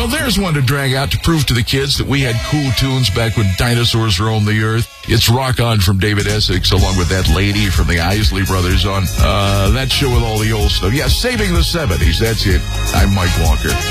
there's one to drag out to prove to the kids that we had cool tunes back when dinosaurs roamed the earth. It's Rock On from David Essex, along with that lady from the Isley Brothers on that show with all the old stuff. Yeah, Saving the 70s. That's it. I'm Mike Walker.